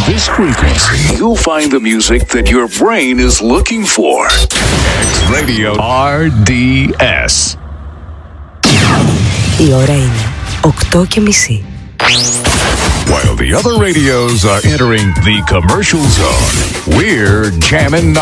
this frequency, you'll find the music that your brain is looking for. X Radio RDS. Η ώρα είναι 8:30. While the other radios are entering the commercial zone, we're jamming